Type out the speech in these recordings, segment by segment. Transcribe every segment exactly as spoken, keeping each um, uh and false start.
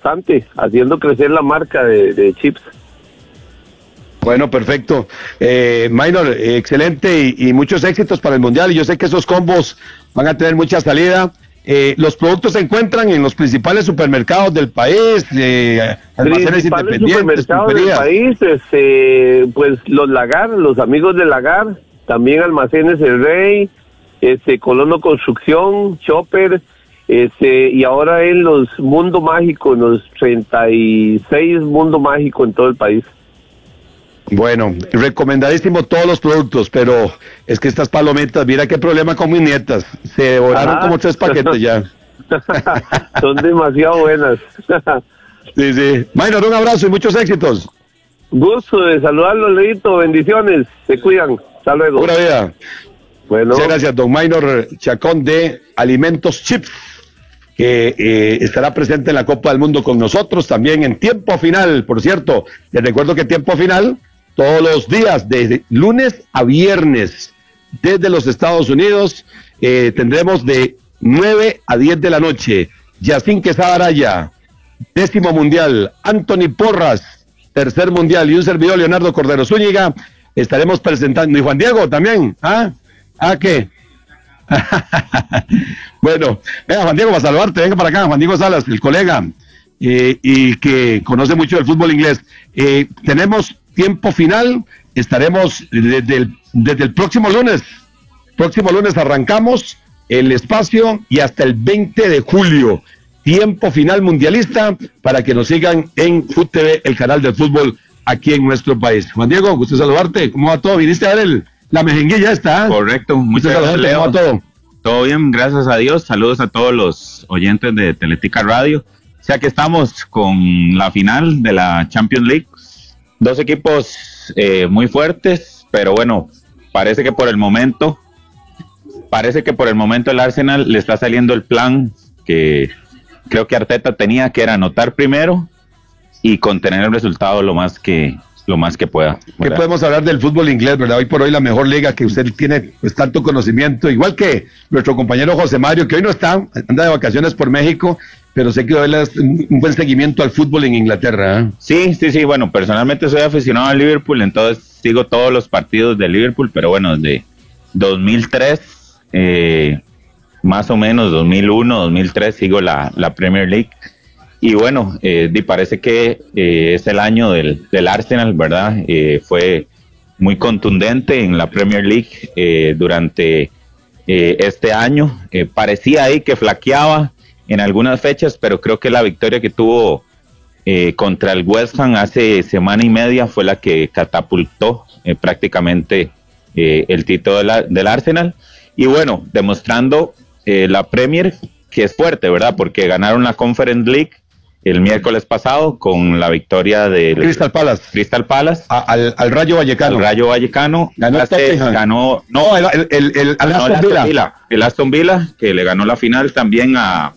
bastante, haciendo crecer la marca de, de Chips. Bueno, perfecto. Eh, Minor, eh, excelente y, y muchos éxitos para el Mundial. Y yo sé que esos combos van a tener mucha salida. Eh, los productos se encuentran en los principales supermercados del país, eh, almacenes independientes, supermercados del país, este, pues los Lagar, los amigos de Lagar, también almacenes El Rey, este, Colono Construcción, Chopper, este, y ahora en los Mundo Mágico, en los treinta y seis Mundo Mágico en todo el país. Bueno, recomendadísimo todos los productos, pero es que estas palomitas, mira qué problema con mis nietas, se devoraron ah. como tres paquetes ya. Son demasiado buenas. Sí, sí. Minor, un abrazo y muchos éxitos. Gusto de saludarlos, Leito, bendiciones, se cuidan, hasta luego. Pura vida. Bueno. Muchas gracias, don Minor Chacón de Alimentos Chips, que eh, estará presente en la Copa del Mundo con nosotros, también en tiempo final, por cierto. Les recuerdo que tiempo final todos los días, desde lunes a viernes, desde los Estados Unidos, eh, tendremos de nueve a diez de la noche. Yacín Quesada Araya, décimo mundial. Anthony Porras, tercer mundial. Y un servidor, Leonardo Cordero Zúñiga, estaremos presentando. Y Juan Diego también. ¿Ah? ¿Ah qué? Bueno, venga, Juan Diego, para saludarte. Venga para acá, Juan Diego Salas, el colega, eh, y que conoce mucho del fútbol inglés. Eh, tenemos tiempo final, estaremos desde el, desde el próximo lunes, próximo lunes arrancamos el espacio y hasta el veinte de julio, tiempo final mundialista, para que nos sigan en F U T V, el canal del fútbol aquí en nuestro país. Juan Diego, gusto saludarte, ¿cómo va todo? ¿Viniste a ver el, la mejenguilla esta? ¿Eh? Correcto, muchas gracias, Leo. ¿Cómo va todo? Todo bien, gracias a Dios, saludos a todos los oyentes de Teletica Radio. O sea que estamos con la final de la Champions League. Dos equipos eh, muy fuertes, pero bueno, parece que por el momento, parece que por el momento el Arsenal le está saliendo el plan que creo que Arteta tenía, que era anotar primero y contener el resultado lo más que lo más que pueda. ¿Qué podemos hablar del fútbol inglés, verdad? Hoy por hoy la mejor liga que usted tiene pues tanto conocimiento, igual que nuestro compañero José Mario, que hoy no está, anda de vacaciones por México, pero sé que hoy le das un buen seguimiento al fútbol en Inglaterra. ¿eh? Sí, sí, sí, bueno, personalmente soy aficionado al Liverpool, entonces sigo todos los partidos de Liverpool, pero bueno, desde dos mil tres, eh, más o menos dos mil uno, dos mil tres sigo la, la Premier League, y bueno, eh, parece que eh, es el año del, del Arsenal, ¿verdad? Eh, fue muy contundente en la Premier League eh, durante eh, este año, eh, parecía ahí que flaqueaba en algunas fechas, pero creo que la victoria que tuvo eh, contra el West Ham hace semana y media fue la que catapultó eh, prácticamente eh, el título de la, del Arsenal, y bueno, demostrando eh, la Premier que es fuerte, ¿verdad? Porque ganaron la Conference League el miércoles pasado con la victoria del Crystal Palace, Crystal Palace a, al, al Rayo Vallecano. Al Rayo Vallecano ganó, hace, ganó no, no el, el, el, el, ganó Aston, Aston Villa. Villa, el Aston Villa, que le ganó la final también a,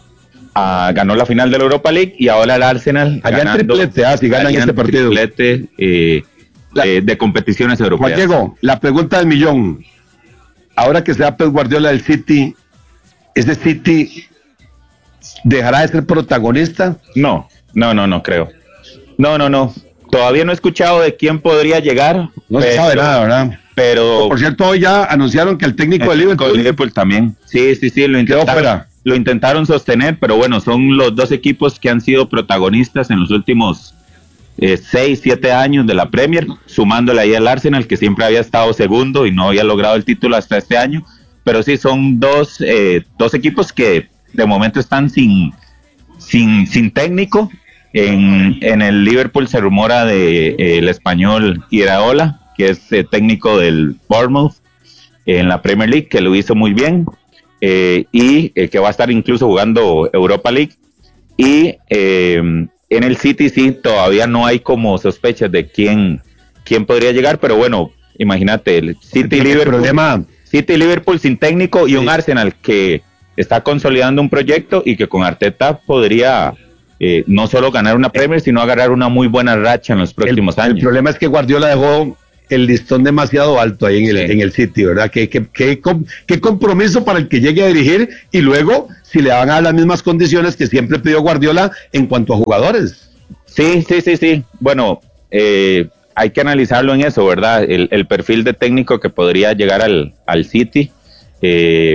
a ganó la final de la Europa League, y ahora el Arsenal allá ganando, en triplete, ah, si ganan este partido triplete, eh, la, eh, de competiciones europeas. Juan Diego, la pregunta del millón, ahora que sea Pep Guardiola del City, ¿ese City dejará de ser protagonista? No, no, no, no creo. No, no, no. Todavía no he escuchado de quién podría llegar. No se sabe nada, ¿verdad? Pero, por cierto, hoy ya anunciaron que el técnico de Liverpool, Liverpool también. Sí, sí, sí, lo intentaron, lo intentaron sostener, pero bueno, son los dos equipos que han sido protagonistas en los últimos eh, seis, siete años de la Premier, sumándole ahí al Arsenal, que siempre había estado segundo y no había logrado el título hasta este año. Pero sí, son dos, eh, dos equipos que de momento están sin, sin, sin técnico. En, en el Liverpool se rumora de eh, el español Iraola, que es eh, técnico del Bournemouth eh, en la Premier League, que lo hizo muy bien, eh, y eh, que va a estar incluso jugando Europa League. Y eh, en el City sí, todavía no hay como sospechas de quién, quién podría llegar, pero bueno, imagínate, el City el Liverpool, problema. City Liverpool sin técnico y sí. Un Arsenal que está consolidando un proyecto y que con Arteta podría eh, no solo ganar una Premier, sino agarrar una muy buena racha en los próximos el, años. El problema es que Guardiola dejó el listón demasiado alto ahí en el, sí. en el City, ¿verdad? Qué, qué, qué, qué compromiso para el que llegue a dirigir y luego si le van a dar las mismas condiciones que siempre pidió Guardiola en cuanto a jugadores. Sí, sí, sí, sí. Bueno, eh, hay que analizarlo en eso, ¿verdad? El, el perfil de técnico que podría llegar al, al City. Eh,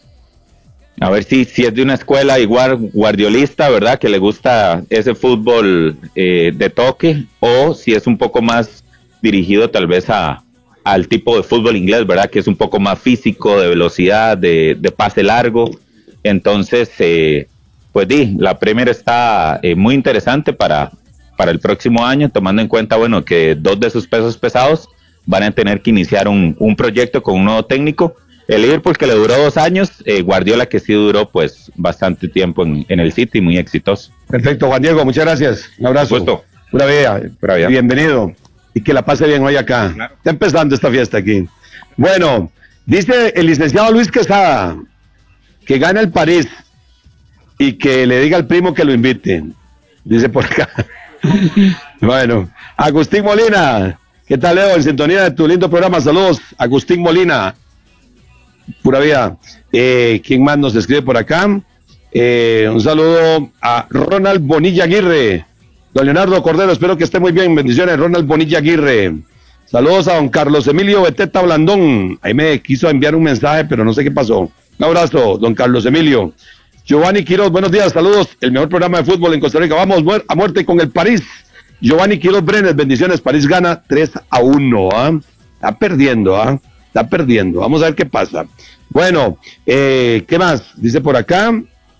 a ver si, si es de una escuela igual guardiolista, ¿verdad? Que le gusta ese fútbol eh, de toque, o si es un poco más dirigido tal vez a al tipo de fútbol inglés, ¿verdad? Que es un poco más físico, de velocidad, de, de pase largo. Entonces, eh, pues di, la Premier está eh, muy interesante para, para el próximo año, tomando en cuenta, bueno, que dos de sus pesos pesados van a tener que iniciar un, un proyecto con un nuevo técnico. El Liverpool, que le duró dos años, eh, Guardiola, que sí duró pues bastante tiempo en, en el City, muy exitoso. Perfecto, Juan Diego, muchas gracias. Un abrazo. Supuesto. Pura vida. Pura vida. Bienvenido. Y que la pase bien hoy acá. Claro. Está empezando esta fiesta aquí. Bueno, dice el licenciado Luis Quesada que gana el París y que le diga al primo que lo invite. Dice por acá. Bueno, Agustín Molina. ¿Qué tal, Leo? En sintonía de tu lindo programa. Saludos, Agustín Molina. Pura vida. Eh, ¿Quién más nos escribe por acá? Eh, un saludo a Ronald Bonilla Aguirre. Don Leonardo Cordero, espero que esté muy bien. Bendiciones, Ronald Bonilla Aguirre. Saludos a don Carlos Emilio Beteta Blandón. Ahí me quiso enviar un mensaje, pero no sé qué pasó. Un abrazo, don Carlos Emilio. Giovanni Quiroz, buenos días, saludos. El mejor programa de fútbol en Costa Rica. Vamos a muerte con el París. Giovanni Quiroz Brenes, bendiciones. París gana tres a uno. ¿eh? Está perdiendo, ¿ah? ¿eh? Está perdiendo. Vamos a ver qué pasa. Bueno, eh, ¿qué más? Dice por acá.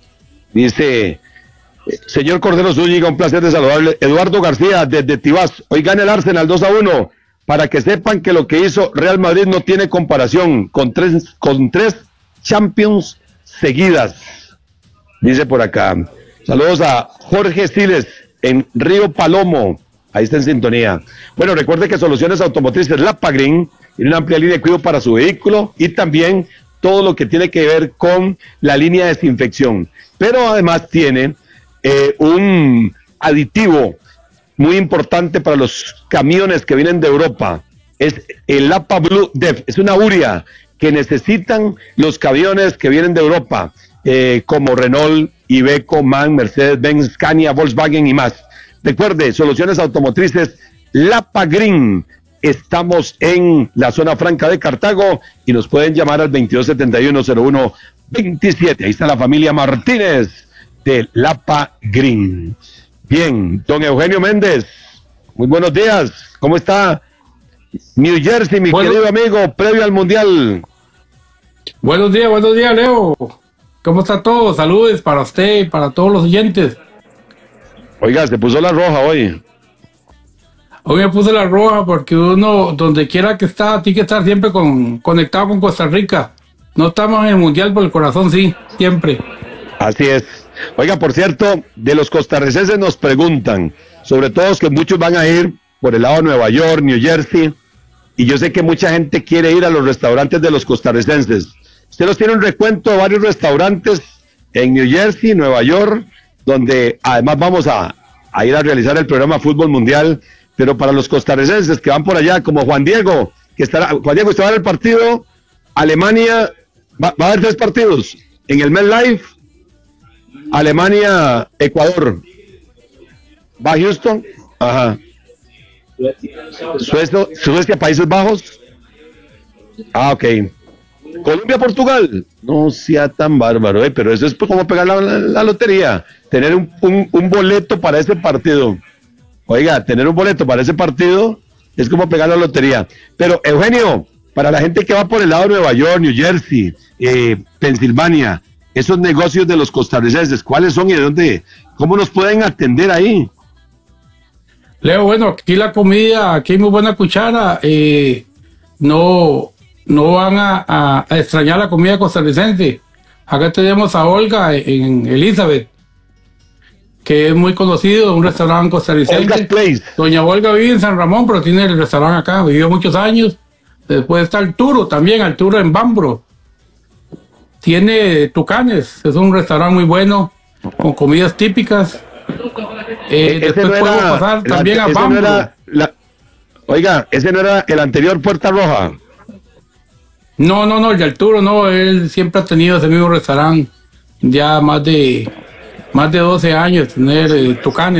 Dice, señor Cordero Zúñiga, un placer de saludarle. Eduardo García, desde Tibás. Hoy gana el Arsenal dos a uno. Para que sepan que lo que hizo Real Madrid no tiene comparación. Con tres, con tres Champions seguidas. Dice por acá. Saludos a Jorge Siles en Río Palomo. Ahí está en sintonía. Bueno, recuerde que Soluciones Automotrices Lapa Green tiene una amplia línea de cuidado para su vehículo y también todo lo que tiene que ver con la línea de desinfección. Pero además tiene eh, un aditivo muy importante para los camiones que vienen de Europa. Es el Lapa Blue Def. Es una urea que necesitan los camiones que vienen de Europa, eh, como Renault, Iveco, MAN, Mercedes-Benz, Scania, Volkswagen y más. Recuerde, Soluciones Automotrices Lapa Green. Estamos en la zona franca de Cartago y nos pueden llamar al veintidós setenta y uno cero uno veintisiete. Ahí está la familia Martínez de Lapa Green. Bien, don Eugenio Méndez, muy buenos días. ¿Cómo está New Jersey, mi bueno, querido amigo, previo al Mundial? Buenos días, buenos días, Leo. ¿Cómo está todo? Saludos para usted y para todos los oyentes. Oiga, se puso la roja hoy. Hoy me puse la roja porque uno, donde quiera que está, tiene que estar siempre con, conectado con Costa Rica. No estamos en el Mundial, por el corazón sí, siempre. Así es. Oiga, por cierto, de los costarricenses nos preguntan, sobre todo que muchos van a ir por el lado de Nueva York, New Jersey, y yo sé que mucha gente quiere ir a los restaurantes de los costarricenses. Usted nos tiene un recuento de varios restaurantes en New Jersey, Nueva York, donde además vamos a, a ir a realizar el programa Fútbol Mundial. Pero para los costarricenses que van por allá, como Juan Diego, que estará, Juan Diego, usted va a ver el partido, Alemania, va, va a haber tres partidos, en el MetLife, Alemania, Ecuador, va a Houston, ajá, Suecia, Suecia, Países Bajos, ah, ok, Colombia, Portugal, no sea tan bárbaro, eh, pero eso es como pegar la, la, la lotería, tener un, un, un boleto para ese partido. Oiga, tener un boleto para ese partido es como pegar la lotería. Pero, Eugenio, para la gente que va por el lado de Nueva York, New Jersey, eh, Pensilvania, esos negocios de los costarricenses, ¿cuáles son y de dónde? ¿Cómo nos pueden atender ahí? Leo, bueno, aquí la comida, aquí hay muy buena cuchara. Eh, no, no van a, a, a extrañar la comida costarricense. Acá tenemos a Olga en Elizabeth, que es muy conocido, un restaurante costarricense. Doña Olga vive en San Ramón, pero tiene el restaurante acá, vivió muchos años. Después está Arturo también, Arturo en Bambro. Tiene Tucanes, es un restaurante muy bueno, con comidas típicas. Eh, después no puedo pasar la, también a Bambro. No la, Oiga, ese no era el anterior Puerta Roja. No, no, no, el de Arturo no, él siempre ha tenido ese mismo restaurante, ya más de más de doce años, tener eh, tucanes.